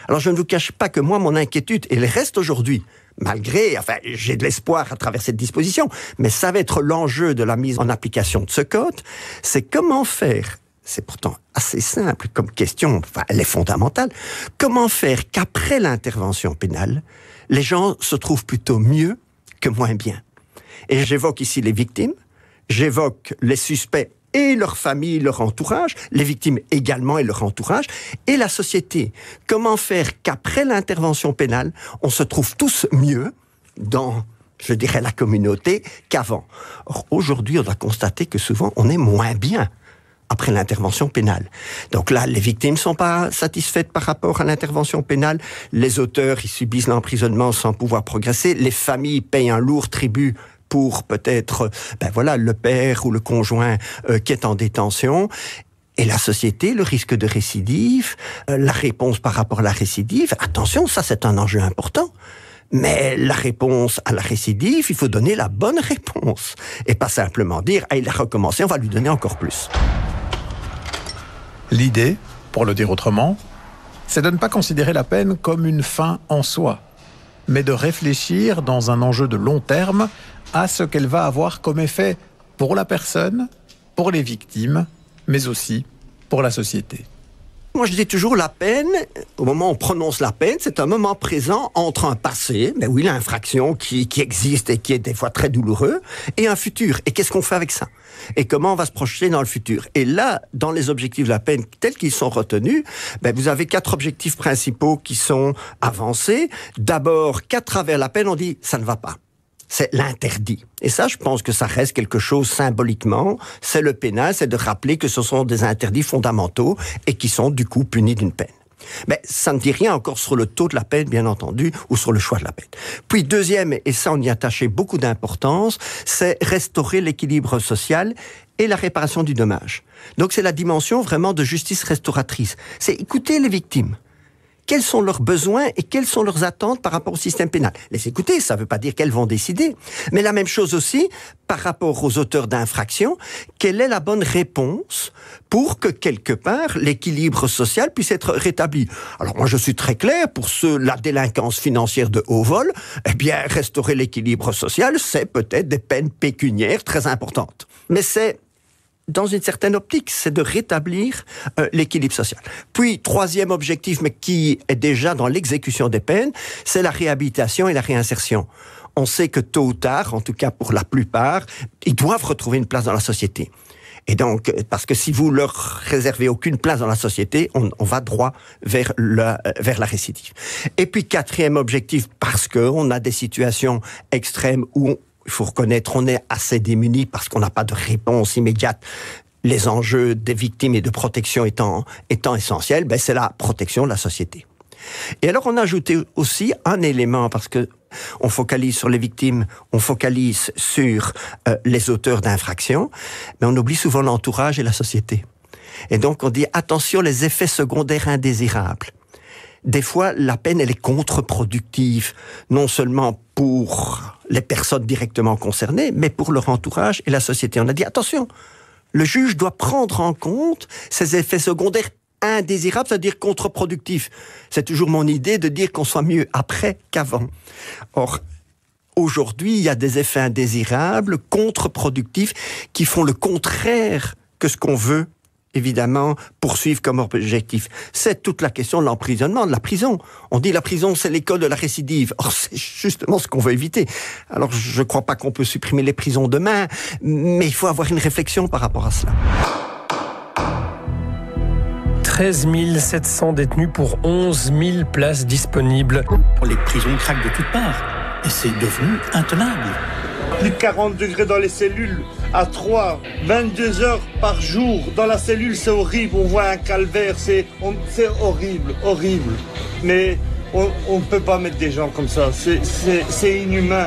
Alors je ne vous cache pas que moi, mon inquiétude, elle reste aujourd'hui, malgré, j'ai de l'espoir à travers cette disposition, mais ça va être l'enjeu de la mise en application de ce code, c'est comment faire, c'est pourtant assez simple comme question, elle est fondamentale, comment faire qu'après l'intervention pénale, les gens se trouvent plutôt mieux que moins bien. Et j'évoque ici les victimes, j'évoque les suspects et leur famille, leur entourage, les victimes également et leur entourage, et la société. Comment faire qu'après l'intervention pénale, on se trouve tous mieux dans, je dirais, la communauté qu'avant. Or, aujourd'hui, on doit constater que souvent, on est moins bien après l'intervention pénale. Donc là, les victimes ne sont pas satisfaites par rapport à l'intervention pénale, les auteurs, ils subissent l'emprisonnement sans pouvoir progresser, les familles payent un lourd tribut pour peut-être, le père ou le conjoint qui est en détention. Et la société, le risque de récidive, la réponse par rapport à la récidive, attention, ça c'est un enjeu important. Mais la réponse à la récidive, il faut donner la bonne réponse. Et pas simplement dire, il a recommencé, on va lui donner encore plus. L'idée, pour le dire autrement, c'est de ne pas considérer la peine comme une fin en soi, mais de réfléchir dans un enjeu de long terme à ce qu'elle va avoir comme effet pour la personne, pour les victimes, mais aussi pour la société. Moi, je dis toujours, la peine, au moment où on prononce la peine, c'est un moment présent entre un passé, l'infraction qui existe et qui est des fois très douloureux, et un futur. Et qu'est-ce qu'on fait avec ça? Et comment on va se projeter dans le futur? Et là, dans les objectifs de la peine tels qu'ils sont retenus, vous avez 4 objectifs principaux qui sont avancés. D'abord, qu'à travers la peine, on dit, ça ne va pas. C'est l'interdit. Et ça, je pense que ça reste quelque chose symboliquement. C'est le pénal, c'est de rappeler que ce sont des interdits fondamentaux et qui sont du coup punis d'une peine. Mais ça ne dit rien encore sur le taux de la peine, bien entendu, ou sur le choix de la peine. Puis deuxième, et ça on y attachait beaucoup d'importance, c'est restaurer l'équilibre social et la réparation du dommage. Donc c'est la dimension vraiment de justice restauratrice. C'est écouter les victimes. Quels sont leurs besoins et quelles sont leurs attentes par rapport au système pénal. Les écouter, ça ne veut pas dire qu'elles vont décider. Mais la même chose aussi par rapport aux auteurs d'infractions. Quelle est la bonne réponse pour que, quelque part, l'équilibre social puisse être rétabli? Alors moi, je suis très clair, pour la délinquance financière de haut vol, restaurer l'équilibre social, c'est peut-être des peines pécuniaires très importantes. Mais c'est dans une certaine optique, c'est de rétablir l'équilibre social. Puis, troisième objectif, mais qui est déjà dans l'exécution des peines, c'est la réhabilitation et la réinsertion. On sait que tôt ou tard, en tout cas pour la plupart, ils doivent retrouver une place dans la société. Et donc, parce que si vous leur réservez aucune place dans la société, on va droit vers la récidive. Et puis, quatrième objectif, parce qu'on a des situations extrêmes où il faut reconnaître, on est assez démunis parce qu'on n'a pas de réponse immédiate. Les enjeux des victimes et de protection étant essentiels, c'est la protection de la société. Et alors, on a ajouté aussi un élément, parce que on focalise sur les victimes, on focalise sur les auteurs d'infractions, mais on oublie souvent l'entourage et la société. Et donc, on dit, attention, les effets secondaires indésirables. Des fois, la peine, elle est contre-productive, non seulement pour les personnes directement concernées, mais pour leur entourage et la société. On a dit, attention, le juge doit prendre en compte ces effets secondaires indésirables, c'est-à-dire contre-productifs. C'est toujours mon idée de dire qu'on soit mieux après qu'avant. Or, aujourd'hui, il y a des effets indésirables, contre-productifs, qui font le contraire que ce qu'on veut évidemment, poursuivre comme objectif. C'est toute la question de l'emprisonnement, de la prison. On dit la prison, c'est l'école de la récidive. Or, c'est justement ce qu'on veut éviter. Alors, je ne crois pas qu'on peut supprimer les prisons demain, mais il faut avoir une réflexion par rapport à cela. 13 700 détenus pour 11 000 places disponibles. Les prisons craquent de toutes parts et c'est devenu intenable. Plus de 40 degrés dans les cellules, à 3, 22 heures par jour dans la cellule, c'est horrible. On voit un calvaire, c'est horrible, horrible. Mais on ne peut pas mettre des gens comme ça, c'est inhumain.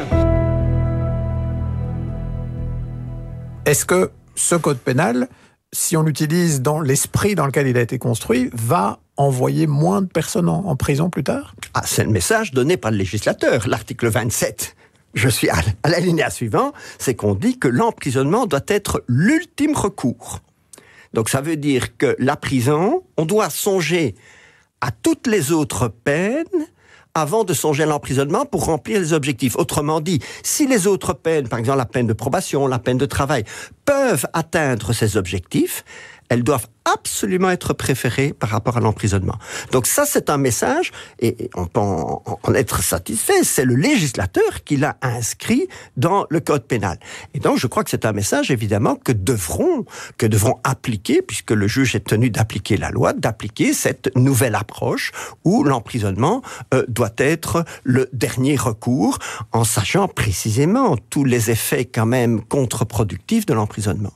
Est-ce que ce code pénal, si on l'utilise dans l'esprit dans lequel il a été construit, va envoyer moins de personnes en prison plus tard? C'est le message donné par le législateur, l'article 27. Je suis à l'alinéa suivant, c'est qu'on dit que l'emprisonnement doit être l'ultime recours. Donc ça veut dire que la prison, on doit songer à toutes les autres peines avant de songer à l'emprisonnement pour remplir les objectifs. Autrement dit, si les autres peines, par exemple la peine de probation, la peine de travail, peuvent atteindre ces objectifs, elles doivent absolument être préférées par rapport à l'emprisonnement. Donc ça, c'est un message, et on peut en être satisfait, c'est le législateur qui l'a inscrit dans le Code pénal. Et donc, je crois que c'est un message, évidemment, que devront appliquer, puisque le juge est tenu d'appliquer la loi, d'appliquer cette nouvelle approche où l'emprisonnement doit être le dernier recours, en sachant précisément tous les effets quand même contre-productifs de l'emprisonnement.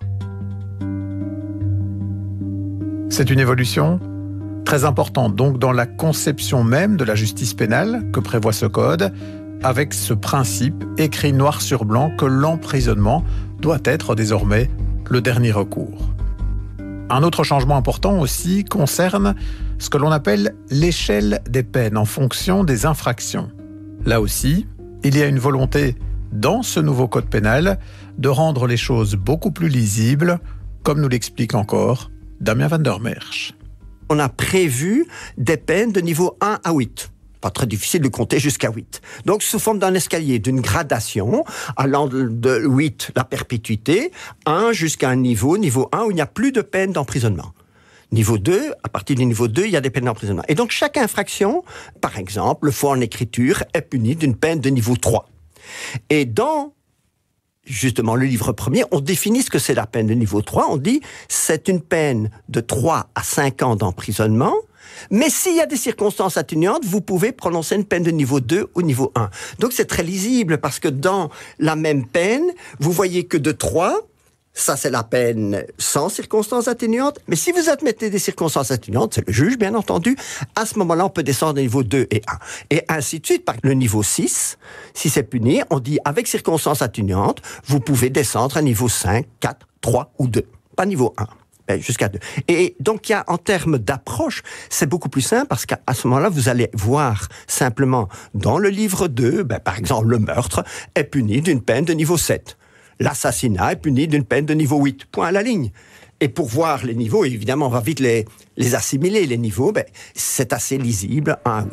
C'est une évolution très importante, donc dans la conception même de la justice pénale que prévoit ce code, avec ce principe écrit noir sur blanc que l'emprisonnement doit être désormais le dernier recours. Un autre changement important aussi concerne ce que l'on appelle l'échelle des peines en fonction des infractions. Là aussi, il y a une volonté dans ce nouveau code pénal de rendre les choses beaucoup plus lisibles, comme nous l'explique encore Damien van der Merch. On a prévu des peines de niveau 1 à 8. Pas très difficile de compter jusqu'à 8. Donc, sous forme d'un escalier, d'une gradation, allant de 8, la perpétuité, 1 jusqu'à un niveau 1, où il n'y a plus de peine d'emprisonnement. Niveau 2, à partir du niveau 2, il y a des peines d'emprisonnement. Et donc, chaque infraction, par exemple, le faux en écriture, est punie d'une peine de niveau 3. Et dans justement le livre premier, on définit ce que c'est la peine de niveau 3. On dit c'est une peine de 3 à 5 ans d'emprisonnement, mais s'il y a des circonstances atténuantes, vous pouvez prononcer une peine de niveau 2 ou niveau 1. Donc c'est très lisible parce que dans la même peine, vous voyez que de 3, ça c'est la peine sans circonstances atténuantes, mais si vous admettez des circonstances atténuantes, c'est le juge bien entendu, à ce moment-là on peut descendre au niveau 2 et 1. Et ainsi de suite, par le niveau 6, si c'est puni, on dit avec circonstances atténuantes, vous pouvez descendre à niveau 5, 4, 3 ou 2, pas niveau 1. Jusqu'à 2. Et donc, il y a, en termes d'approche, c'est beaucoup plus simple parce qu'à ce moment-là, vous allez voir simplement dans le livre 2, par exemple, le meurtre est puni d'une peine de niveau 7. L'assassinat est puni d'une peine de niveau 8. Point à la ligne. Et pour voir les niveaux, évidemment, on va vite les assimiler, les niveaux, c'est assez lisible, 1 à 8.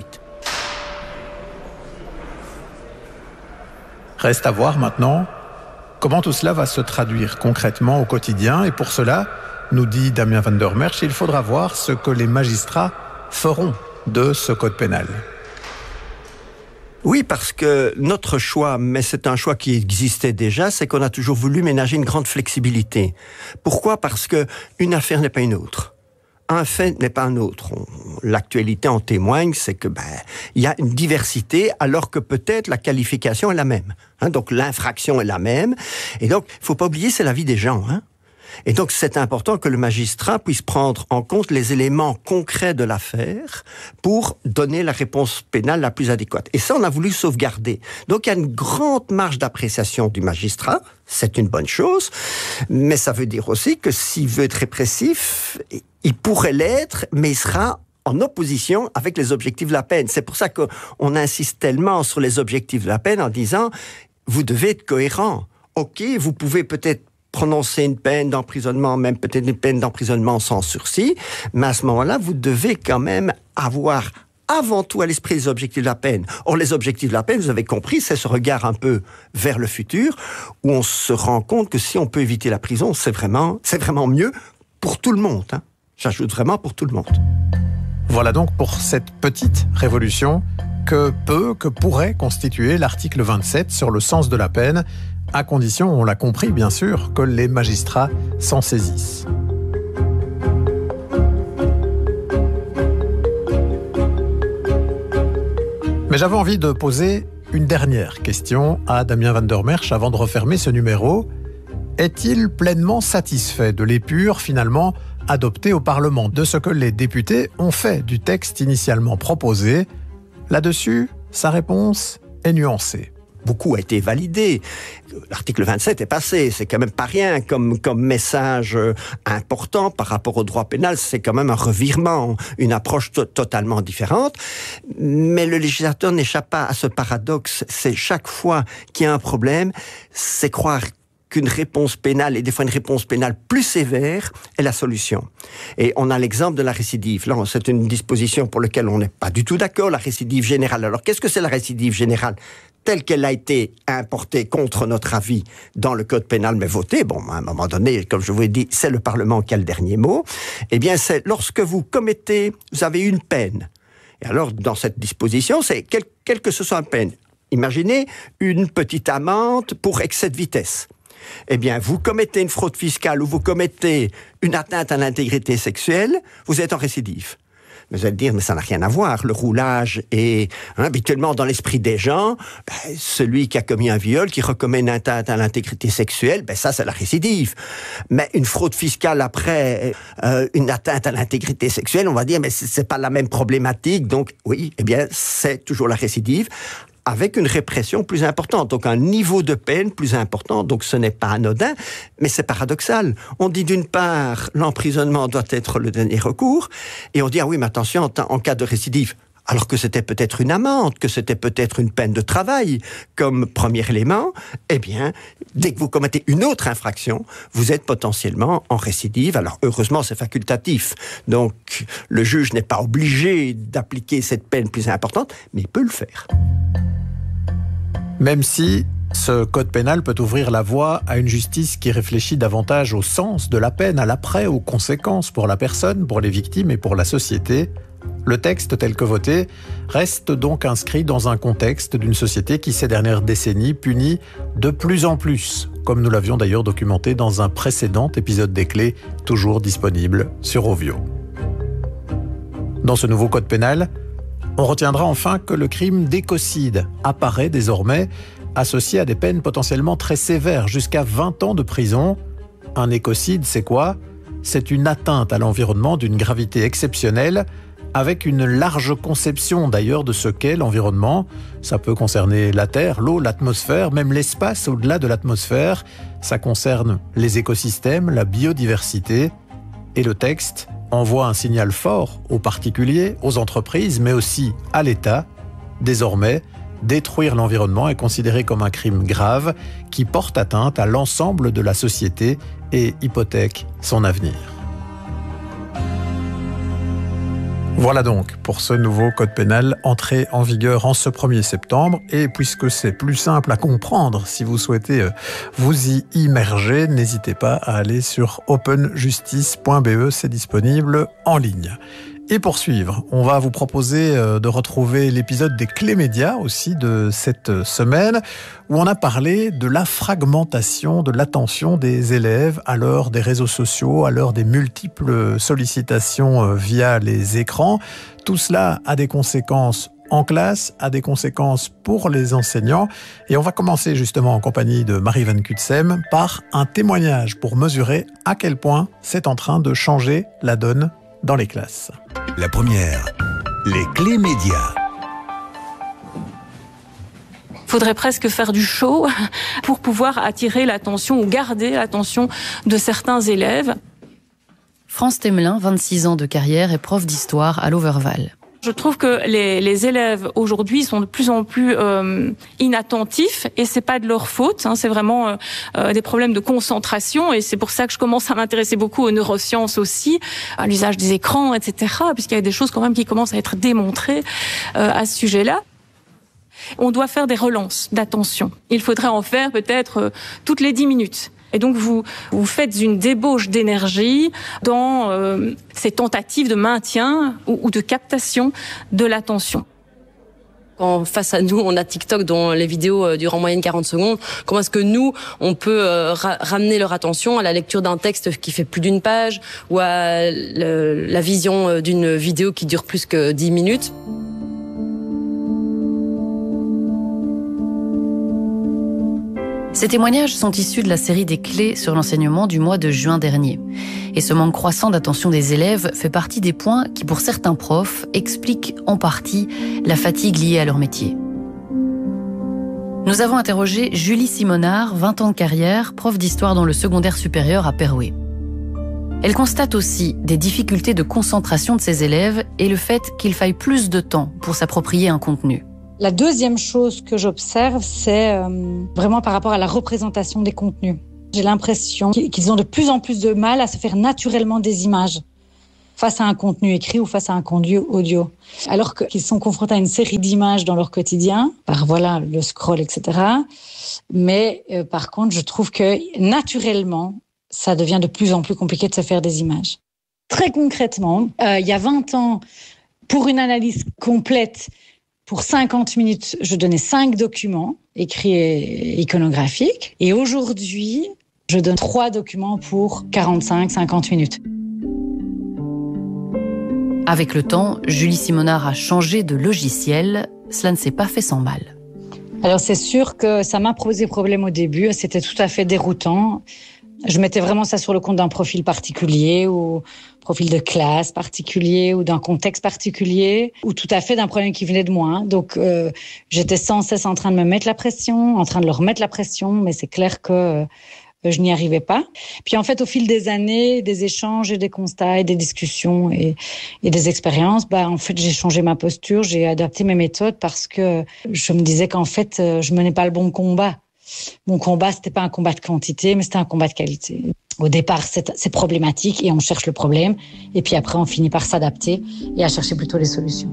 Reste à voir maintenant comment tout cela va se traduire concrètement au quotidien. Et pour cela, nous dit Damien van der Merch, il faudra voir ce que les magistrats feront de ce code pénal. Oui, parce que notre choix, mais c'est un choix qui existait déjà, c'est qu'on a toujours voulu ménager une grande flexibilité. Pourquoi ? Parce que une affaire n'est pas une autre. Un fait n'est pas un autre. L'actualité en témoigne, c'est que il y a une diversité, alors que peut-être la qualification est la même. Donc l'infraction est la même. Et donc, il faut pas oublier, c'est la vie des gens. Et donc, c'est important que le magistrat puisse prendre en compte les éléments concrets de l'affaire pour donner la réponse pénale la plus adéquate. Et ça, on a voulu sauvegarder. Donc, il y a une grande marge d'appréciation du magistrat. C'est une bonne chose. Mais ça veut dire aussi que s'il veut être répressif, il pourrait l'être, mais il sera en opposition avec les objectifs de la peine. C'est pour ça qu'on insiste tellement sur les objectifs de la peine en disant, vous devez être cohérent. OK, vous pouvez peut-être prononcer une peine d'emprisonnement, même peut-être une peine d'emprisonnement sans sursis, mais à ce moment-là, vous devez quand même avoir avant tout à l'esprit les objectifs de la peine. Or, les objectifs de la peine, vous avez compris, c'est ce regard un peu vers le futur, où on se rend compte que si on peut éviter la prison, c'est vraiment mieux pour tout le monde. J'ajoute vraiment pour tout le monde. Voilà donc pour cette petite révolution que pourrait constituer l'article 27 sur le sens de la peine, à condition, on l'a compris bien sûr, que les magistrats s'en saisissent. Mais j'avais envie de poser une dernière question à Damien van der Merch avant de refermer ce numéro. Est-il pleinement satisfait de l'épure finalement adoptée au Parlement, de ce que les députés ont fait du texte initialement proposé? Là-dessus, sa réponse est nuancée. Beaucoup a été validé. L'article 27 est passé. C'est quand même pas rien comme message important par rapport au droit pénal. C'est quand même un revirement, une approche totalement différente. Mais le législateur n'échappe pas à ce paradoxe. C'est chaque fois qu'il y a un problème, c'est croire qu'une réponse pénale, et des fois une réponse pénale plus sévère, est la solution. Et on a l'exemple de la récidive. Là, c'est une disposition pour laquelle on n'est pas du tout d'accord, la récidive générale. Alors, qu'est-ce que c'est la récidive générale ? Telle qu'elle a été importée contre notre avis dans le code pénal, mais votée, bon, à un moment donné, comme je vous l'ai dit, c'est le Parlement qui a le dernier mot, eh bien, c'est lorsque vous avez une peine. Et alors, dans cette disposition, c'est quelle que ce soit une peine. Imaginez une petite amende pour excès de vitesse. Eh bien, vous commettez une fraude fiscale ou vous commettez une atteinte à l'intégrité sexuelle, vous êtes en récidive. Mais vous allez dire, mais ça n'a rien à voir. Le roulage est habituellement dans l'esprit des gens. Celui qui a commis un viol, qui recommet une atteinte à l'intégrité sexuelle, ça, c'est la récidive. Mais une fraude fiscale après une atteinte à l'intégrité sexuelle, on va dire, mais c'est pas la même problématique. Donc, oui, eh bien, c'est toujours la récidive, avec une répression plus importante, donc un niveau de peine plus important. Donc ce n'est pas anodin, mais c'est paradoxal. On dit d'une part, l'emprisonnement doit être le dernier recours, et on dit, ah oui, mais attention, en cas de récidive, alors que c'était peut-être une amende, que c'était peut-être une peine de travail, comme premier élément, eh bien, dès que vous commettez une autre infraction, vous êtes potentiellement en récidive. Alors, heureusement, c'est facultatif. Donc, le juge n'est pas obligé d'appliquer cette peine plus importante, mais il peut le faire. Même si ce code pénal peut ouvrir la voie à une justice qui réfléchit davantage au sens de la peine, à l'après, aux conséquences pour la personne, pour les victimes et pour la société, le texte tel que voté reste donc inscrit dans un contexte d'une société qui, ces dernières décennies, punit de plus en plus, comme nous l'avions d'ailleurs documenté dans un précédent épisode des Clés, toujours disponible sur Ovio. Dans ce nouveau code pénal, on retiendra enfin que le crime d'écocide apparaît désormais associé à des peines potentiellement très sévères, jusqu'à 20 ans de prison. Un écocide, c'est quoi ? C'est une atteinte à l'environnement d'une gravité exceptionnelle, avec une large conception d'ailleurs de ce qu'est l'environnement. Ça peut concerner la terre, l'eau, l'atmosphère, même l'espace au-delà de l'atmosphère. Ça concerne les écosystèmes, la biodiversité. Et le texte envoie un signal fort aux particuliers, aux entreprises, mais aussi à l'État. Désormais, détruire l'environnement est considéré comme un crime grave qui porte atteinte à l'ensemble de la société et hypothèque son avenir. Voilà donc pour ce nouveau code pénal entré en vigueur en ce 1er septembre. Et puisque c'est plus simple à comprendre, si vous souhaitez vous y immerger, n'hésitez pas à aller sur openjustice.be, c'est disponible en ligne. Et pour suivre, on va vous proposer de retrouver l'épisode des Clés médias aussi de cette semaine, où on a parlé de la fragmentation de l'attention des élèves à l'heure des réseaux sociaux, à l'heure des multiples sollicitations via les écrans. Tout cela a des conséquences en classe, a des conséquences pour les enseignants. Et on va commencer justement en compagnie de Marie Van Cutsem par un témoignage pour mesurer à quel point c'est en train de changer la donne dans les classes. La première, les Clés médias. Il faudrait presque faire du show pour pouvoir attirer l'attention ou garder l'attention de certains élèves. France Temelin, 26 ans de carrière et prof d'histoire à l'Overval. Je trouve que les élèves aujourd'hui sont de plus en plus inattentifs et c'est pas de leur faute, c'est vraiment des problèmes de concentration et c'est pour ça que je commence à m'intéresser beaucoup aux neurosciences aussi, à l'usage des écrans, etc. Puisqu'il y a des choses quand même qui commencent à être démontrées à ce sujet-là. On doit faire des relances d'attention. Il faudrait en faire peut-être toutes les 10 minutes. Et donc, vous faites une débauche d'énergie dans ces tentatives de maintien ou de captation de l'attention. Quand face à nous, on a TikTok dont les vidéos durent en moyenne 40 secondes, comment est-ce que nous, on peut ramener leur attention à la lecture d'un texte qui fait plus d'une page ou à la vision d'une vidéo qui dure plus que 10 minutes ? Ces témoignages sont issus de la série des Clés sur l'enseignement du mois de juin dernier. Et ce manque croissant d'attention des élèves fait partie des points qui, pour certains profs, expliquent en partie la fatigue liée à leur métier. Nous avons interrogé Julie Simonard, 20 ans de carrière, prof d'histoire dans le secondaire supérieur à Perouet. Elle constate aussi des difficultés de concentration de ses élèves et le fait qu'il faille plus de temps pour s'approprier un contenu. La deuxième chose que j'observe, c'est vraiment par rapport à la représentation des contenus. j'ai l'impression qu'ils ont de plus en plus de mal à se faire naturellement des images face à un contenu écrit ou face à un contenu audio. Alors qu'ils sont confrontés à une série d'images dans leur quotidien, par le scroll, etc. Mais par contre, je trouve que naturellement, ça devient de plus en plus compliqué de se faire des images. Très concrètement, il y a 20 ans, pour une analyse complète, pour 50 minutes, je donnais 5 documents écrits et iconographiques. Et aujourd'hui, je donne 3 documents pour 45-50 minutes. Avec le temps, Julie Simonard a changé de logiciel. Cela ne s'est pas fait sans mal. Alors c'est sûr que ça m'a posé problème au début. C'était tout à fait déroutant. Je mettais vraiment ça sur le compte d'un profil particulier ou profil de classe particulier ou d'un contexte particulier ou tout à fait d'un problème qui venait de moi. Donc j'étais sans cesse en train de me mettre la pression, en train de leur mettre la pression, mais c'est clair que je n'y arrivais pas. Puis en fait, au fil des années, des échanges et des constats et des discussions et des expériences, en fait, j'ai changé ma posture, j'ai adapté mes méthodes parce que je me disais qu'en fait, je menais pas le bon combat. Mon combat, c'était pas un combat de quantité, mais c'était un combat de qualité. Au départ, c'est problématique et on cherche le problème. Et puis après, on finit par s'adapter et à chercher plutôt les solutions.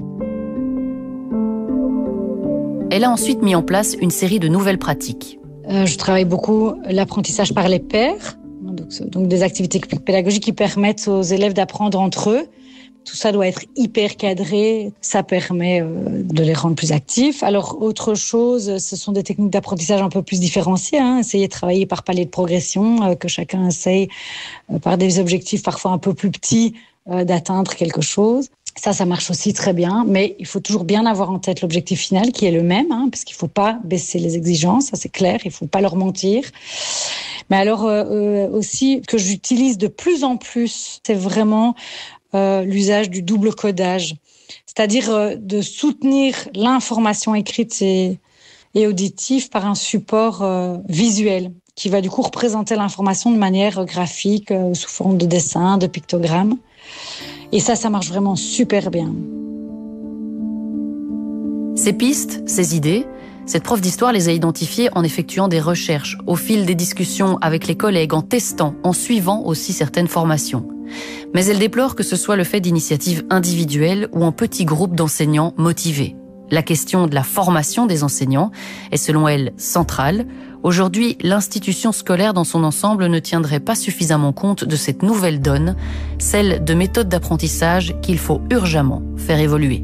Elle a ensuite mis en place une série de nouvelles pratiques. Je travaille beaucoup l'apprentissage par les pairs, donc des activités pédagogiques qui permettent aux élèves d'apprendre entre eux. Tout ça doit être hyper cadré, ça permet de les rendre plus actifs. Alors, autre chose, ce sont des techniques d'apprentissage un peu plus différenciées, essayer de travailler par palier de progression, que chacun essaye, par des objectifs parfois un peu plus petits, d'atteindre quelque chose. Ça marche aussi très bien, mais il faut toujours bien avoir en tête l'objectif final qui est le même, parce qu'il ne faut pas baisser les exigences, ça c'est clair, il ne faut pas leur mentir. Mais alors aussi, que j'utilise de plus en plus, c'est vraiment l'usage du double codage, c'est-à-dire de soutenir l'information écrite et auditive par un support visuel qui va du coup représenter l'information de manière graphique, sous forme de dessin, de pictogramme. Et ça marche vraiment super bien. Ces pistes, ces idées, cette prof d'histoire les a identifiées en effectuant des recherches, au fil des discussions avec les collègues, en testant, en suivant aussi certaines formations. Mais elle déplore que ce soit le fait d'initiatives individuelles ou en petits groupes d'enseignants motivés. La question de la formation des enseignants est selon elle centrale. Aujourd'hui, l'institution scolaire dans son ensemble ne tiendrait pas suffisamment compte de cette nouvelle donne, celle de méthodes d'apprentissage qu'il faut urgemment faire évoluer.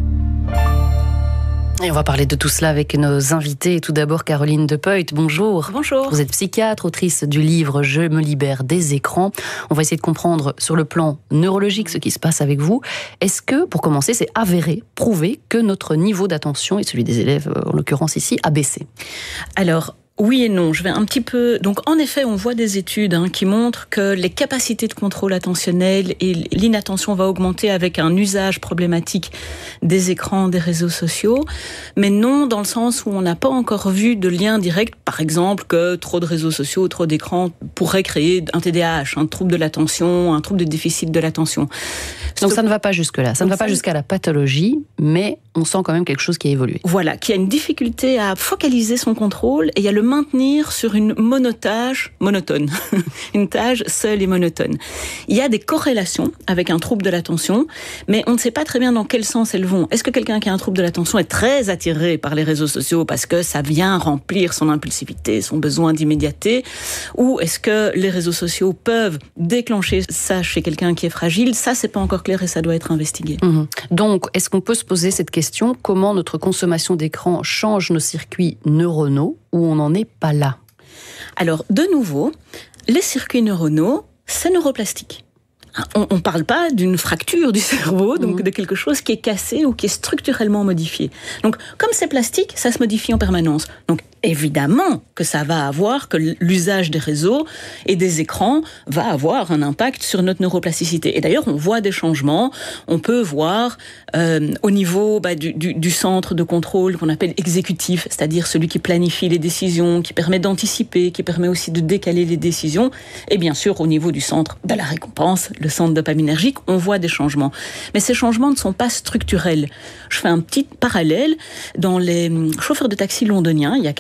Et on va parler de tout cela avec nos invités. Tout d'abord, Caroline Depeut, bonjour. Bonjour. Vous êtes psychiatre, autrice du livre « Je me libère des écrans ». On va essayer de comprendre sur le plan neurologique ce qui se passe avec vous. Est-ce que, pour commencer, c'est avéré, prouvé que notre niveau d'attention, et celui des élèves en l'occurrence ici, a baissé ? Alors, oui et non, je vais un petit peu... Donc, en effet, on voit des études qui montrent que les capacités de contrôle attentionnel et l'inattention va augmenter avec un usage problématique des écrans, des réseaux sociaux. Mais non, dans le sens où on n'a pas encore vu de lien direct, par exemple, que trop de réseaux sociaux, trop d'écrans pourraient créer un TDAH, un trouble de l'attention, un trouble de déficit de l'attention. Donc, ça ne va pas jusque-là. Ça ne va pas jusqu'à la pathologie, mais on sent quand même quelque chose qui a évolué. Voilà, qui a une difficulté à focaliser son contrôle et à le maintenir sur une monotâche monotone, une tâche seule et monotone. Il y a des corrélations avec un trouble de l'attention, mais on ne sait pas très bien dans quel sens elles vont. Est-ce que quelqu'un qui a un trouble de l'attention est très attiré par les réseaux sociaux parce que ça vient remplir son impulsivité, son besoin d'immédiateté, ou est-ce que les réseaux sociaux peuvent déclencher ça chez quelqu'un qui est fragile? Ça, c'est pas encore clair et ça doit être investigué. Donc, est-ce qu'on peut se poser cette question, comment notre consommation d'écran change nos circuits neuronaux, ou on n'en est pas là? Alors, de nouveau, les circuits neuronaux, c'est neuroplastique. On ne parle pas d'une fracture du cerveau, donc de quelque chose qui est cassé ou qui est structurellement modifié. Donc, comme c'est plastique, ça se modifie en permanence. Donc, évidemment que ça va avoir, que l'usage des réseaux et des écrans va avoir un impact sur notre neuroplasticité. Et d'ailleurs, on voit des changements. On peut voir au niveau du centre de contrôle qu'on appelle exécutif, c'est-à-dire celui qui planifie les décisions, qui permet d'anticiper, qui permet aussi de décaler les décisions. Et bien sûr, au niveau du centre de la récompense, le centre dopaminergique, on voit des changements. Mais ces changements ne sont pas structurels. Je fais un petit parallèle. Dans les chauffeurs de taxi londoniens, il y a quelques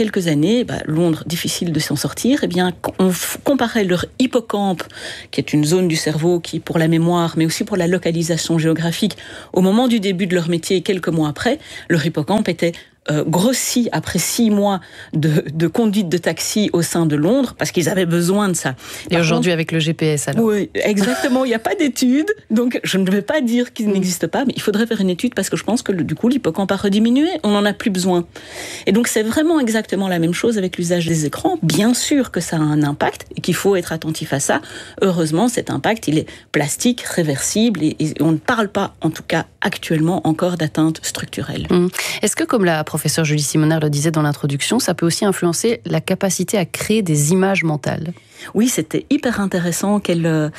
quelques années, Londres, difficile de s'en sortir, on comparait leur hippocampe, qui est une zone du cerveau qui, pour la mémoire, mais aussi pour la localisation géographique, au moment du début de leur métier et quelques mois après, leur hippocampe était grossi après 6 mois de conduite de taxi au sein de Londres, parce qu'ils avaient besoin de ça. Et aujourd'hui, avec le GPS, alors? Oui, exactement. Il n'y a pas d'étude, donc je ne vais pas dire qu'il n'existe pas, mais il faudrait faire une étude, parce que je pense que du coup, l'hippocampe a rediminué, on n'en a plus besoin. Et donc, c'est vraiment exactement la même chose avec l'usage des écrans. Bien sûr que ça a un impact, et qu'il faut être attentif à ça. Heureusement, cet impact, il est plastique, réversible, et on ne parle pas, en tout cas actuellement, encore d'atteinte structurelle. Est-ce que, comme la professeure Julie Simonard le disait dans l'introduction, ça peut aussi influencer la capacité à créer des images mentales? Oui, c'était hyper intéressant qu'elle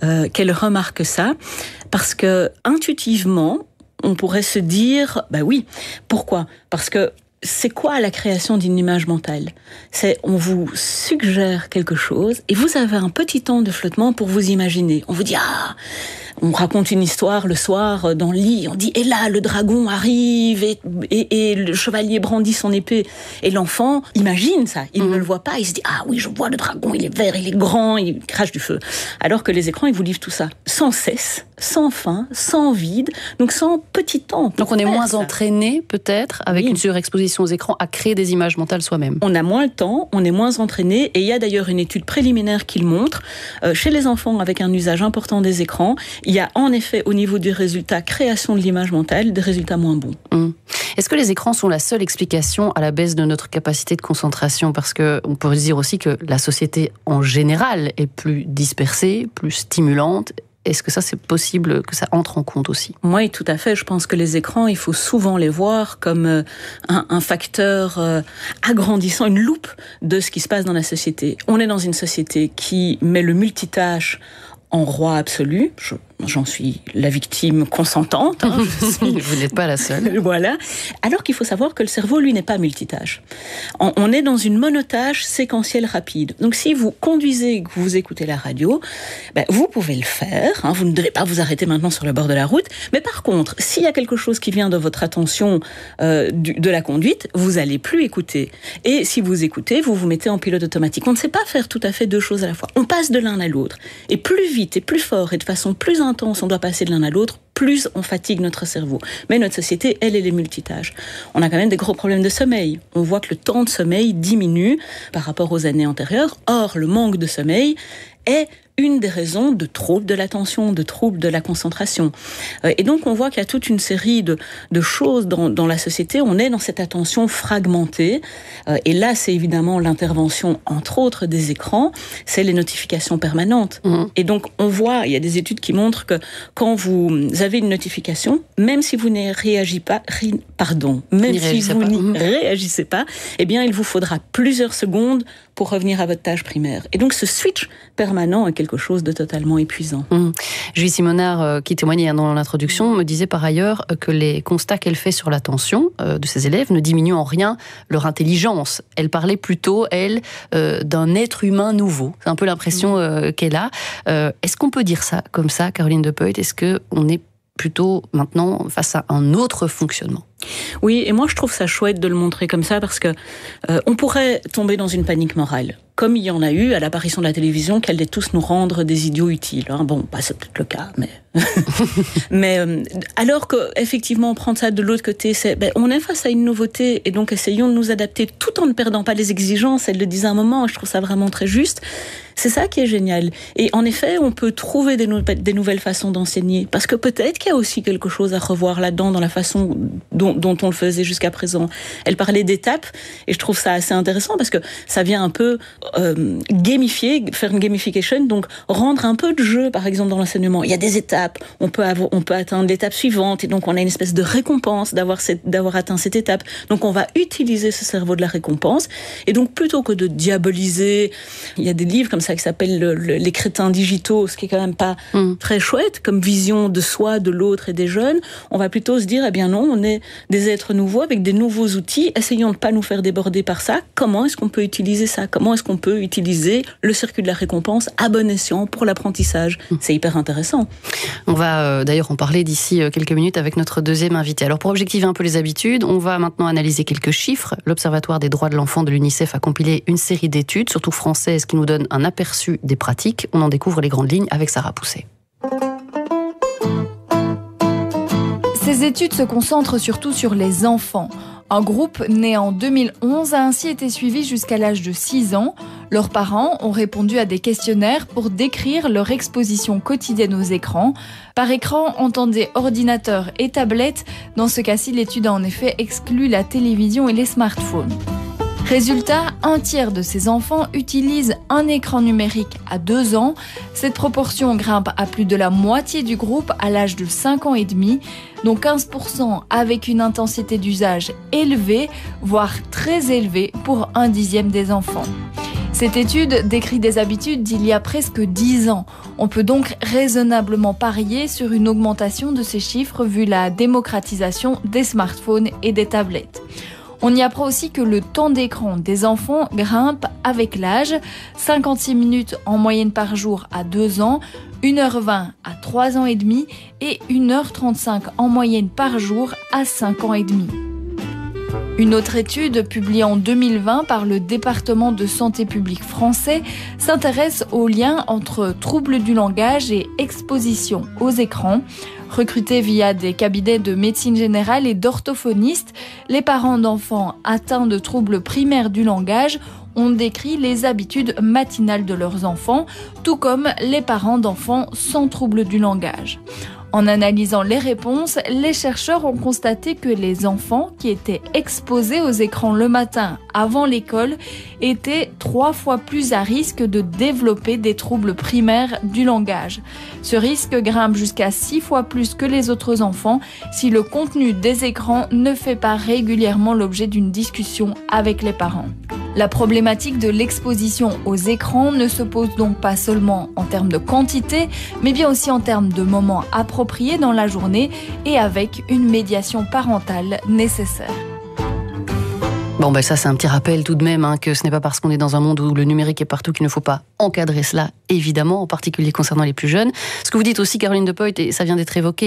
remarque ça, parce que intuitivement, on pourrait se dire, oui, pourquoi ? Parce que c'est quoi la création d'une image mentale ? C'est, on vous suggère quelque chose et vous avez un petit temps de flottement pour vous imaginer. On vous dit, on raconte une histoire le soir dans le lit, on dit, et là, le dragon arrive et le chevalier brandit son épée. Et l'enfant imagine ça, il ne le voit pas, il se dit, oui, je vois le dragon, il est vert, il est grand, il crache du feu. Alors que les écrans, ils vous livrent tout ça, sans cesse, sans fin, sans vide, donc sans petit temps. Donc on est moins entraîné, peut-être, avec une surexposition aux écrans, à créer des images mentales soi-même. On a moins le temps, on est moins entraîné, et il y a d'ailleurs une étude préliminaire qui le montre. Chez les enfants avec un usage important des écrans, il y a en effet, au niveau du résultat création de l'image mentale, des résultats moins bons. Est-ce que les écrans sont la seule explication à la baisse de notre capacité de concentration ? Parce qu'on peut dire aussi que la société en général est plus dispersée, plus stimulante. Est-ce que ça, c'est possible que ça entre en compte aussi ? Oui, tout à fait. Je pense que les écrans, il faut souvent les voir comme un facteur agrandissant, une loupe de ce qui se passe dans la société. On est dans une société qui met le multitâche en roi absolu. J'en suis la victime consentante. Vous n'êtes pas la seule. Voilà. Alors qu'il faut savoir que le cerveau, lui, n'est pas multitâche. On est dans une monotâche séquentielle rapide. Donc, si vous conduisez et que vous écoutez la radio, vous pouvez le faire. Vous ne devez pas vous arrêter maintenant sur le bord de la route. Mais par contre, s'il y a quelque chose qui vient de votre attention de la conduite, vous n'allez plus écouter. Et si vous écoutez, vous vous mettez en pilote automatique. On ne sait pas faire tout à fait 2 choses à la fois. On passe de l'un à l'autre. Et plus vite et plus fort et de façon plus intense on doit passer de l'un à l'autre, plus on fatigue notre cerveau. Mais notre société, elle est multitâches. On a quand même des gros problèmes de sommeil. On voit que le temps de sommeil diminue par rapport aux années antérieures. Or, le manque de sommeil est une des raisons de troubles de l'attention, de troubles de la concentration. Et donc, on voit qu'il y a toute une série de choses dans la société. On est dans cette attention fragmentée. Et là, c'est évidemment l'intervention, entre autres, des écrans. C'est les notifications permanentes. Et donc, on voit, il y a des études qui montrent que quand vous avez une notification, même si vous n'y réagissez pas, réagissez pas, eh bien, il vous faudra plusieurs secondes pour revenir à votre tâche primaire. Et donc, ce switch permanent est quelque chose de totalement épuisant. Julie Simonard, qui témoignait dans l'introduction, me disait par ailleurs que les constats qu'elle fait sur l'attention de ses élèves ne diminuent en rien leur intelligence. Elle parlait plutôt, elle, d'un être humain nouveau. C'est un peu l'impression qu'elle a. Est-ce qu'on peut dire ça comme ça, Caroline De Peudt ? Est-ce qu'on est plutôt maintenant face à un autre fonctionnement ? Oui, et moi je trouve ça chouette de le montrer comme ça parce que on pourrait tomber dans une panique morale, comme il y en a eu à l'apparition de la télévision, qu'elle allait tous nous rendre des idiots utiles. Bon, c'est peut-être le cas, mais mais alors que effectivement prendre ça de l'autre côté, c'est on est face à une nouveauté et donc essayons de nous adapter tout en ne perdant pas les exigences. Elle le disait à un moment, je trouve ça vraiment très juste. C'est ça qui est génial. Et en effet, on peut trouver des nouvelles façons d'enseigner, parce que peut-être qu'il y a aussi quelque chose à revoir là-dedans dans la façon dont on le faisait jusqu'à présent. Elle parlait d'étapes, et je trouve ça assez intéressant, parce que ça vient un peu gamifier, faire une gamification, donc rendre un peu de jeu, par exemple, dans l'enseignement. Il y a des étapes, on peut atteindre l'étape suivante, et donc on a une espèce de récompense d'avoir atteint cette étape. Donc on va utiliser ce cerveau de la récompense, et donc plutôt que de diaboliser, il y a des livres comme ça qui s'appelle les crétins digitaux, ce qui est quand même pas très chouette comme vision de soi, de l'autre et des jeunes. On va plutôt se dire, eh bien non, on est des êtres nouveaux avec des nouveaux outils. Essayons de ne pas nous faire déborder par ça. Comment est-ce qu'on peut utiliser ça? Comment est-ce qu'on peut utiliser le circuit de la récompense à bon escient pour l'apprentissage? C'est hyper intéressant. On va d'ailleurs en parler d'ici quelques minutes avec notre deuxième invité. Alors pour objectiver un peu les habitudes, on va maintenant analyser quelques chiffres. L'Observatoire des droits de l'enfant de l'UNICEF a compilé une série d'études, surtout françaises, qui nous donnent un aperçu des pratiques. On en découvre les grandes lignes avec Sarah Pousset. Ces études se concentrent surtout sur les enfants. Un groupe né en 2011 a ainsi été suivi jusqu'à l'âge de 6 ans. Leurs parents ont répondu à des questionnaires pour décrire leur exposition quotidienne aux écrans. Par écran, entendez ordinateur et tablette. Dans ce cas-ci, l'étude a en effet exclu la télévision et les smartphones. Résultat, un tiers de ces enfants utilisent un écran numérique à 2 ans. Cette proportion grimpe à plus de la moitié du groupe à l'âge de 5 ans et demi, dont 15% avec une intensité d'usage élevée, voire très élevée pour 1/10 des enfants. Cette étude décrit des habitudes d'il y a presque 10 ans. On peut donc raisonnablement parier sur une augmentation de ces chiffres vu la démocratisation des smartphones et des tablettes. On y apprend aussi que le temps d'écran des enfants grimpe avec l'âge, 56 minutes en moyenne par jour à 2 ans, 1h20 à 3 ans et demi et 1h35 en moyenne par jour à 5 ans et demi. Une autre étude publiée en 2020 par le département de santé publique français s'intéresse au lien entre troubles du langage et exposition aux écrans. Recrutés via des cabinets de médecine générale et d'orthophonistes, les parents d'enfants atteints de troubles primaires du langage ont décrit les habitudes matinales de leurs enfants, tout comme les parents d'enfants sans troubles du langage. En analysant les réponses, les chercheurs ont constaté que les enfants qui étaient exposés aux écrans le matin avant l'école étaient 3 fois plus à risque de développer des troubles primaires du langage. Ce risque grimpe jusqu'à 6 fois plus que les autres enfants si le contenu des écrans ne fait pas régulièrement l'objet d'une discussion avec les parents. La problématique de l'exposition aux écrans ne se pose donc pas seulement en termes de quantité, mais bien aussi en termes de moments appropriés dans la journée et avec une médiation parentale nécessaire. Bon, ça c'est un petit rappel tout de même, que ce n'est pas parce qu'on est dans un monde où le numérique est partout qu'il ne faut pas encadrer cela, évidemment, en particulier concernant les plus jeunes. Ce que vous dites aussi, Caroline Depoyt, et ça vient d'être évoqué,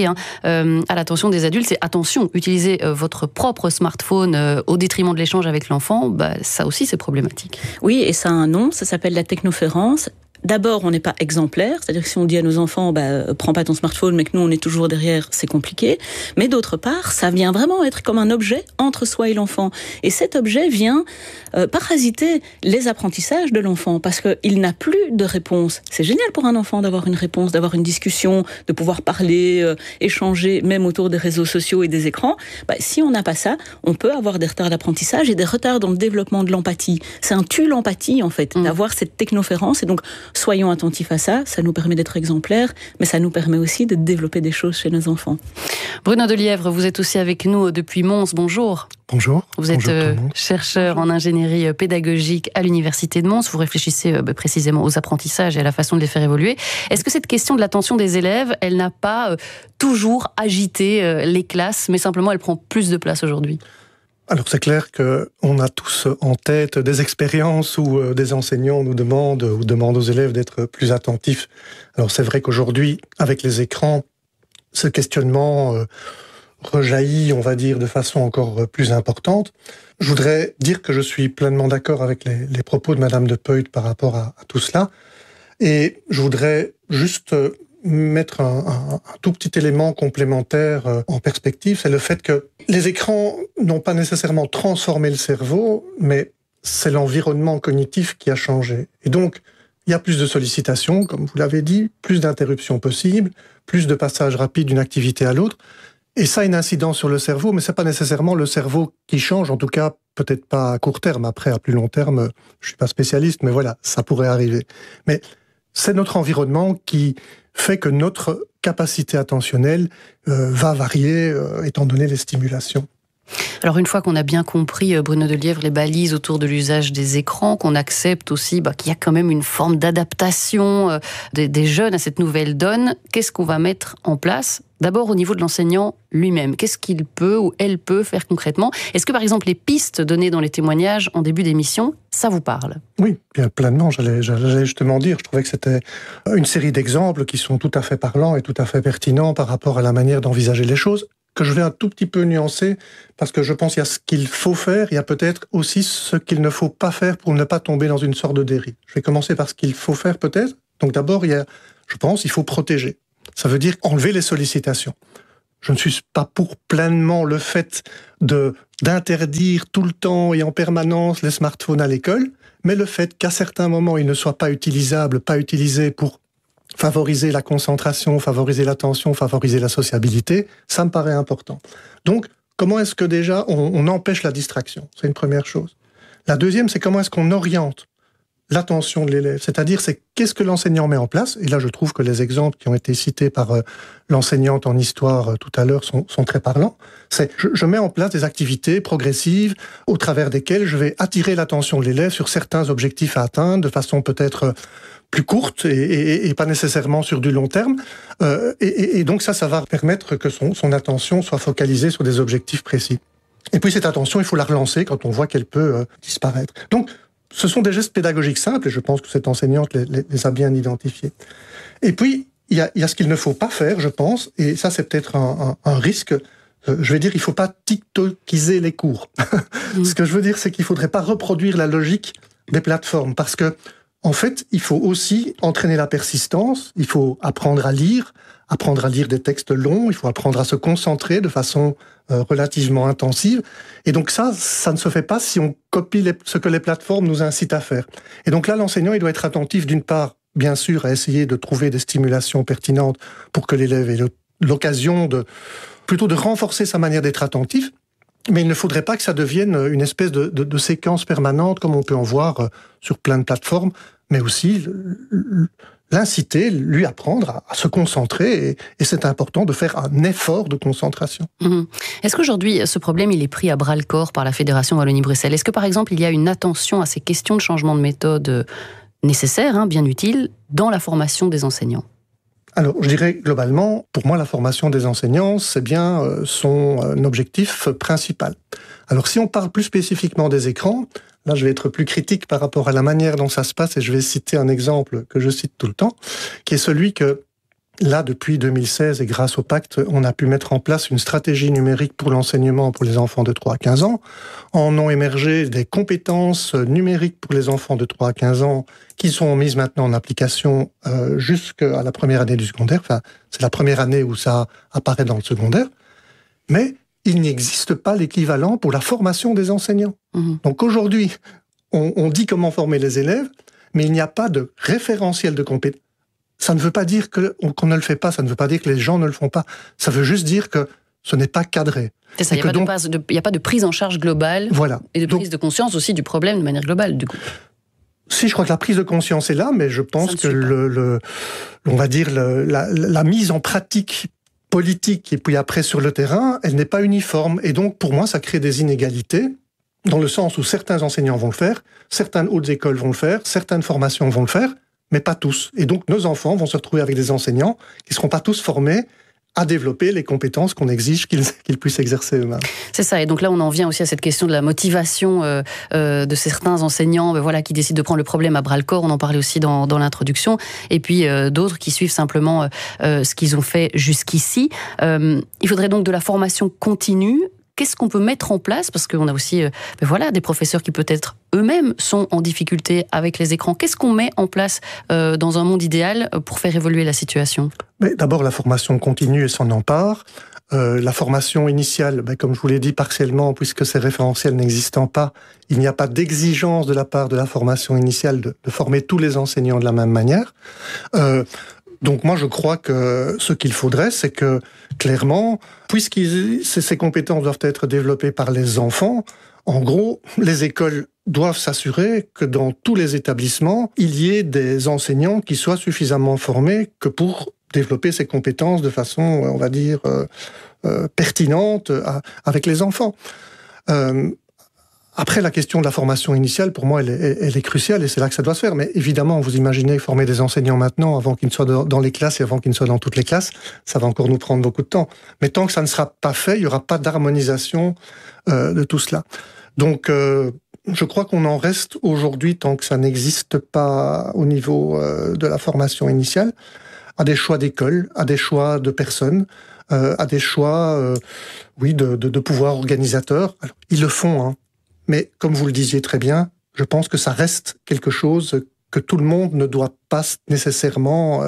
à l'attention des adultes, c'est attention, utilisez votre propre smartphone au détriment de l'échange avec l'enfant, ça aussi c'est problématique. Oui, et ça a un nom, ça s'appelle la technoférence. D'abord, on n'est pas exemplaire, c'est-à-dire que si on dit à nos enfants prends pas ton smartphone, mais que nous on est toujours derrière, c'est compliqué. Mais d'autre part, ça vient vraiment être comme un objet entre soi et l'enfant. Et cet objet vient parasiter les apprentissages de l'enfant, parce qu'il n'a plus de réponse. C'est génial pour un enfant d'avoir une réponse, d'avoir une discussion, de pouvoir parler, échanger, même autour des réseaux sociaux et des écrans. Si on n'a pas ça, on peut avoir des retards d'apprentissage et des retards dans le développement de l'empathie. C'est un tue l'empathie en fait, d'avoir cette technoférence. Et donc soyons attentifs à ça, ça nous permet d'être exemplaires, mais ça nous permet aussi de développer des choses chez nos enfants. Bruno Delièvre, vous êtes aussi avec nous depuis Mons, bonjour. Bonjour. Vous êtes chercheur en ingénierie pédagogique à l'Université de Mons, vous réfléchissez précisément aux apprentissages et à la façon de les faire évoluer. Est-ce que cette question de l'attention des élèves, elle n'a pas toujours agité les classes, mais simplement elle prend plus de place aujourd'hui ? Alors c'est clair qu'on a tous en tête des expériences où des enseignants nous demandent aux élèves d'être plus attentifs. Alors c'est vrai qu'aujourd'hui, avec les écrans, ce questionnement rejaillit, on va dire, de façon encore plus importante. Je voudrais dire que je suis pleinement d'accord avec les propos de Madame Depoyt par rapport à tout cela. Et je voudrais juste mettre un tout petit élément complémentaire en perspective, c'est le fait que les écrans n'ont pas nécessairement transformé le cerveau, mais c'est l'environnement cognitif qui a changé. Et donc, il y a plus de sollicitations, comme vous l'avez dit, plus d'interruptions possibles, plus de passages rapides d'une activité à l'autre. Et ça a une incidence sur le cerveau, mais c'est pas nécessairement le cerveau qui change, en tout cas, peut-être pas à court terme. Après, à plus long terme, je suis pas spécialiste, mais voilà, ça pourrait arriver. Mais c'est notre environnement qui fait que notre capacité attentionnelle va varier étant donné les stimulations. Alors une fois qu'on a bien compris, Bruno Delièvre, les balises autour de l'usage des écrans, qu'on accepte aussi qu'il y a quand même une forme d'adaptation des jeunes à cette nouvelle donne, qu'est-ce qu'on va mettre en place ? D'abord au niveau de l'enseignant lui-même, qu'est-ce qu'il peut ou elle peut faire concrètement ? Est-ce que par exemple les pistes données dans les témoignages en début d'émission, ça vous parle ? Oui, bien pleinement, j'allais justement dire, je trouvais que c'était une série d'exemples qui sont tout à fait parlants et tout à fait pertinents par rapport à la manière d'envisager les choses, que je vais un tout petit peu nuancer, parce que je pense qu'il y a ce qu'il faut faire, il y a peut-être aussi ce qu'il ne faut pas faire pour ne pas tomber dans une sorte de dérive. Je vais commencer par ce qu'il faut faire peut-être. Donc d'abord, il faut protéger. Ça veut dire enlever les sollicitations. Je ne suis pas pour pleinement le fait d'interdire tout le temps et en permanence les smartphones à l'école, mais le fait qu'à certains moments, ils ne soient pas utilisables, pas utilisés pour favoriser la concentration, favoriser l'attention, favoriser la sociabilité, ça me paraît important. Donc, comment est-ce que déjà on empêche la distraction ? C'est une première chose. La deuxième, c'est comment est-ce qu'on oriente l'attention de l'élève, c'est-à-dire c'est qu'est-ce que l'enseignant met en place, et là je trouve que les exemples qui ont été cités par l'enseignante en histoire tout à l'heure sont très parlants, c'est je mets en place des activités progressives au travers desquelles je vais attirer l'attention de l'élève sur certains objectifs à atteindre de façon peut-être plus courte et pas nécessairement sur du long terme, et donc ça va permettre que son attention soit focalisée sur des objectifs précis. Et puis cette attention, il faut la relancer quand on voit qu'elle peut disparaître. Donc ce sont des gestes pédagogiques simples, et je pense que cette enseignante les a bien identifiés. Et puis, il y a ce qu'il ne faut pas faire, je pense, et ça c'est peut-être un risque, je vais dire, il ne faut pas tiktokiser les cours. Ce que je veux dire, c'est qu'il ne faudrait pas reproduire la logique des plateformes, parce que, en fait, il faut aussi entraîner la persistance, il faut apprendre à lire des textes longs, il faut apprendre à se concentrer de façon relativement intensive. Et donc ça ne se fait pas si on copie ce que les plateformes nous incitent à faire. Et donc là, l'enseignant, il doit être attentif, d'une part, bien sûr, à essayer de trouver des stimulations pertinentes pour que l'élève ait l'occasion de renforcer sa manière d'être attentif, mais il ne faudrait pas que ça devienne une espèce de séquence permanente, comme on peut en voir sur plein de plateformes, mais aussi l'inciter, lui apprendre à se concentrer, et c'est important de faire un effort de concentration. Est-ce qu'aujourd'hui, ce problème, il est pris à bras-le-corps par la Fédération Wallonie-Bruxelles ? Est-ce que, par exemple, il y a une attention à ces questions de changement de méthode nécessaires, bien utiles, dans la formation des enseignants ? Alors, je dirais globalement, pour moi, la formation des enseignants, c'est bien son objectif principal. Alors, si on parle plus spécifiquement des écrans, là, je vais être plus critique par rapport à la manière dont ça se passe, et je vais citer un exemple que je cite tout le temps, qui est celui que, là, depuis 2016, et grâce au pacte, on a pu mettre en place une stratégie numérique pour l'enseignement pour les enfants de 3 à 15 ans. En ont émergé des compétences numériques pour les enfants de 3 à 15 ans qui sont mises maintenant en application jusqu'à la première année du secondaire. Enfin, c'est la première année où ça apparaît dans le secondaire. Mais il n'existe pas l'équivalent pour la formation des enseignants. Donc aujourd'hui, on dit comment former les élèves, mais il n'y a pas de référentiel de compétences. Ça ne veut pas dire qu'on ne le fait pas, ça ne veut pas dire que les gens ne le font pas. Ça veut juste dire que ce n'est pas cadré. C'est ça, il n'y a pas de prise en charge globale, voilà. Et de prise de conscience aussi du problème de manière globale, du coup. Si, je crois que la prise de conscience est là, mais je pense que on va dire la mise en pratique politique et puis après sur le terrain, elle n'est pas uniforme. Et donc, pour moi, ça crée des inégalités, dans le sens où certains enseignants vont le faire, certaines hautes écoles vont le faire, certaines formations vont le faire, mais pas tous. Et donc, nos enfants vont se retrouver avec des enseignants qui ne seront pas tous formés à développer les compétences qu'on exige qu'ils puissent exercer eux-mêmes. C'est ça, et donc là on en vient aussi à cette question de la motivation de certains enseignants qui décident de prendre le problème à bras-le-corps, on en parlait aussi dans l'introduction, et puis d'autres qui suivent simplement ce qu'ils ont fait jusqu'ici. Il faudrait donc de la formation continue. Qu'est-ce qu'on peut mettre en place ? Parce qu'on a aussi des professeurs qui peut-être eux-mêmes sont en difficulté avec les écrans. Qu'est-ce qu'on met en place dans un monde idéal pour faire évoluer la situation ? Mais d'abord, la formation continue et s'en empare. La formation initiale, comme je vous l'ai dit partiellement, puisque ces référentiels n'existant pas, il n'y a pas d'exigence de la part de la formation initiale de former tous les enseignants de la même manière. Donc moi, je crois que ce qu'il faudrait, c'est que, clairement, puisque ces compétences doivent être développées par les enfants, en gros, les écoles doivent s'assurer que dans tous les établissements, il y ait des enseignants qui soient suffisamment formés que pour développer ces compétences de façon, on va dire, pertinente avec les enfants. Après, la question de la formation initiale, pour moi, elle est cruciale et c'est là que ça doit se faire. Mais évidemment, vous imaginez former des enseignants maintenant avant qu'ils ne soient dans les classes et avant qu'ils ne soient dans toutes les classes, ça va encore nous prendre beaucoup de temps. Mais tant que ça ne sera pas fait, il n'y aura pas d'harmonisation de tout cela. Donc, je crois qu'on en reste aujourd'hui, tant que ça n'existe pas au niveau de la formation initiale, à des choix d'école, à des choix de personnes, à des choix, de pouvoir organisateur. Alors, ils le font, hein. Mais comme vous le disiez très bien, je pense que ça reste quelque chose que tout le monde ne doit pas nécessairement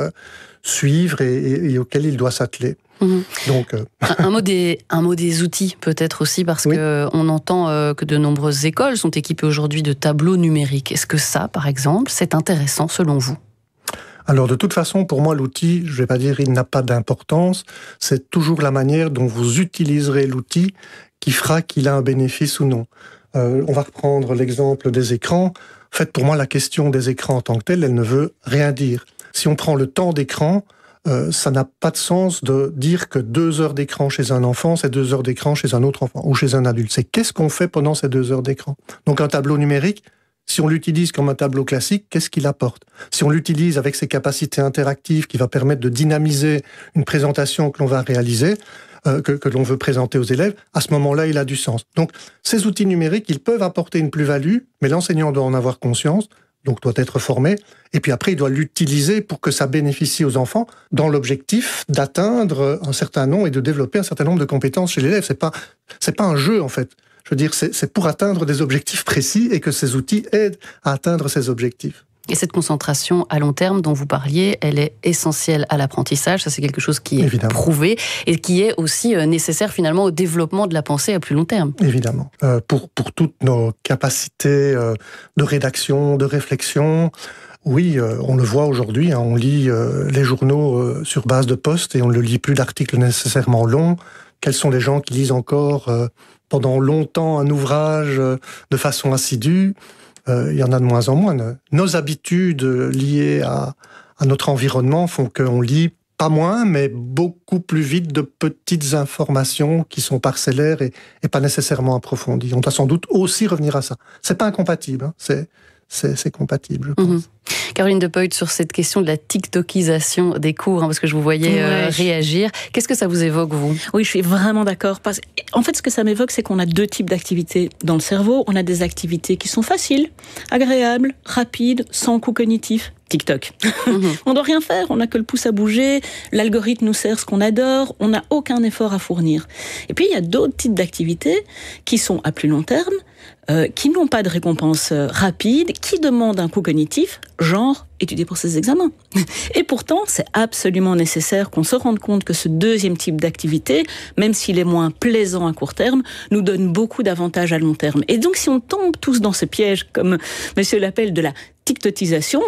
suivre et auquel il doit s'atteler. Mmh. Donc, un mot des outils peut-être aussi, parce qu'on entend que de nombreuses écoles sont équipées aujourd'hui de tableaux numériques. Est-ce que ça, par exemple, c'est intéressant selon vous ? Alors de toute façon, pour moi, l'outil, je ne vais pas dire il n'a pas d'importance, c'est toujours la manière dont vous utiliserez l'outil qui fera qu'il a un bénéfice ou non. On va reprendre l'exemple des écrans. En fait, pour moi, la question des écrans en tant que telle, elle ne veut rien dire. Si on prend le temps d'écran, ça n'a pas de sens de dire que 2 heures d'écran chez un enfant, c'est 2 heures d'écran chez un autre enfant ou chez un adulte. C'est qu'est-ce qu'on fait pendant ces 2 heures d'écran. Donc un tableau numérique, si on l'utilise comme un tableau classique, qu'est-ce qu'il apporte? Si on l'utilise avec ses capacités interactives qui va permettre de dynamiser une présentation que l'on va réaliser, que l'on veut présenter aux élèves, à ce moment-là, il a du sens. Donc, ces outils numériques, ils peuvent apporter une plus-value, mais l'enseignant doit en avoir conscience, donc doit être formé, et puis après, il doit l'utiliser pour que ça bénéficie aux enfants, dans l'objectif d'atteindre un certain nombre et de développer un certain nombre de compétences chez l'élève. C'est pas un jeu, en fait. Je veux dire, c'est pour atteindre des objectifs précis et que ces outils aident à atteindre ces objectifs. Et cette concentration à long terme dont vous parliez, elle est essentielle à l'apprentissage. Ça, c'est quelque chose qui est Évidemment. Prouvé et qui est aussi nécessaire finalement au développement de la pensée à plus long terme. Évidemment. Pour toutes nos capacités de rédaction, de réflexion, oui, on le voit aujourd'hui, hein, on lit les journaux sur base de posts et on ne lit plus d'articles nécessairement longs. Quels sont les gens qui lisent encore pendant longtemps un ouvrage de façon assidue? Il y en a de moins en moins. Nos habitudes liées à notre environnement font qu'on lit pas moins, mais beaucoup plus vite de petites informations qui sont parcellaires et pas nécessairement approfondies. On doit sans doute aussi revenir à ça. C'est pas incompatible, hein. C'est compatible, je pense. Mmh. Caroline De Pooijt, sur cette question de la tiktokisation des cours, hein, parce que je vous voyais réagir. Qu'est-ce que ça vous évoque, vous ? Oui, je suis vraiment d'accord. En fait, ce que ça m'évoque, c'est qu'on a 2 types d'activités dans le cerveau. On a des activités qui sont faciles, agréables, rapides, sans coût cognitif. TikTok. On doit rien faire, on n'a que le pouce à bouger, l'algorithme nous sert ce qu'on adore, on n'a aucun effort à fournir. Et puis il y a d'autres types d'activités qui sont à plus long terme, qui n'ont pas de récompense rapide, qui demandent un coût cognitif, genre étudier pour ses examens. Et pourtant, c'est absolument nécessaire qu'on se rende compte que ce 2e type d'activité, même s'il est moins plaisant à court terme, nous donne beaucoup d'avantages à long terme. Et donc, si on tombe tous dans ce piège, comme monsieur l'appelle, de la tiktotisation,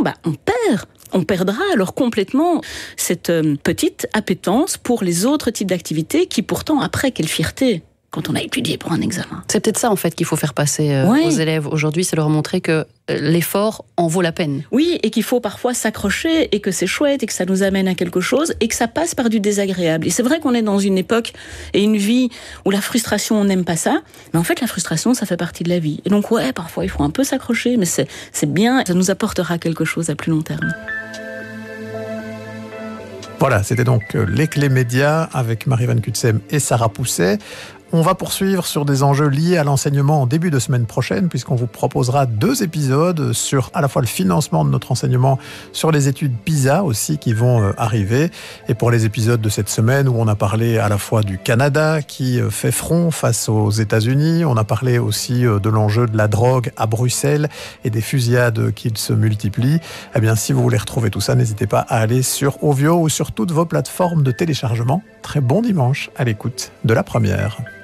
on perdra alors complètement cette petite appétence pour les autres types d'activités qui pourtant, après, quelle fierté quand on a étudié pour un examen. C'est peut-être ça, en fait, qu'il faut faire passer aux élèves aujourd'hui, c'est leur montrer que l'effort en vaut la peine. Oui, et qu'il faut parfois s'accrocher, et que c'est chouette, et que ça nous amène à quelque chose, et que ça passe par du désagréable. Et c'est vrai qu'on est dans une époque et une vie où la frustration, on n'aime pas ça, mais en fait, la frustration, ça fait partie de la vie. Et donc, parfois, il faut un peu s'accrocher, mais c'est bien, ça nous apportera quelque chose à plus long terme. Voilà, c'était donc les clés médias avec Marie Van Cutsem et Sarah Pousset. On va poursuivre sur des enjeux liés à l'enseignement en début de semaine prochaine, puisqu'on vous proposera 2 épisodes sur à la fois le financement de notre enseignement, sur les études PISA aussi qui vont arriver. Et pour les épisodes de cette semaine où on a parlé à la fois du Canada qui fait front face aux États-Unis, on a parlé aussi de l'enjeu de la drogue à Bruxelles et des fusillades qui se multiplient. Eh bien, si vous voulez retrouver tout ça, n'hésitez pas à aller sur Ovio ou sur toutes vos plateformes de téléchargement. Très bon dimanche à l'écoute de La Première.